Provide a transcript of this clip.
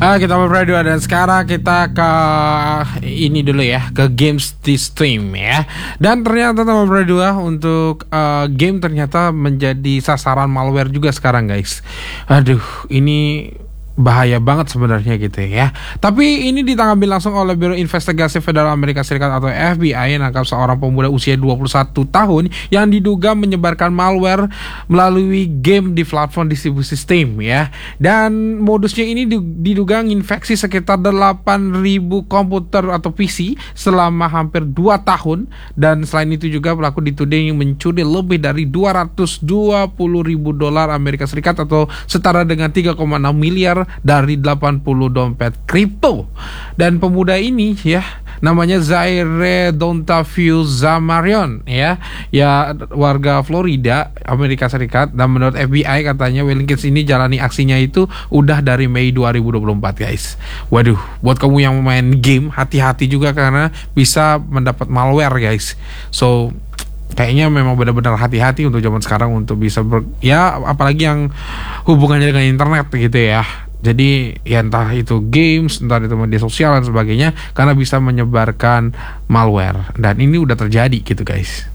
Kita berdua dan sekarang kita ke ini dulu ya, ke games di Steam ya. Dan ternyata teman berdua untuk game ternyata menjadi sasaran malware juga sekarang guys. Aduh, ini bahaya banget sebenarnya gitu ya. Tapi ini ditanggapi langsung oleh Biro Investigasi Federal Amerika Serikat atau FBI menangkap seorang pemuda usia 21 tahun yang diduga menyebarkan malware melalui game di platform distribusi Steam ya. Dan modusnya ini diduga menginfeksi sekitar 8.000 komputer atau PC selama hampir 2 tahun. Dan selain itu juga pelaku dituding mencuri lebih dari $220.000 Amerika Serikat atau setara dengan 3,6 miliar dari 80 dompet kripto. Dan pemuda ini ya namanya Zaire Dontavius Zamarion ya warga Florida, Amerika Serikat. Dan menurut FBI katanya Wilkins ini jalani aksinya itu udah dari Mei 2024 guys. Waduh, buat kamu yang main game hati-hati juga karena bisa mendapat malware guys. So kayaknya memang benar-benar hati-hati untuk zaman sekarang untuk bisa apalagi yang hubungannya dengan internet gitu ya. Jadi ya entah itu games, entah itu media sosial dan sebagainya, karena bisa menyebarkan malware. Dan ini udah terjadi gitu guys.